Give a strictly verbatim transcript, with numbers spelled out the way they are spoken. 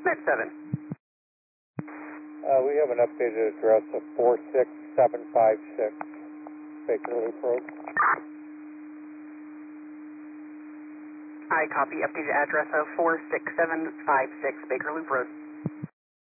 six seven. Uh, we have an updated address of four six seven five six Baker Loop Road. I copy updated address of four six seven five six Baker Loop Road.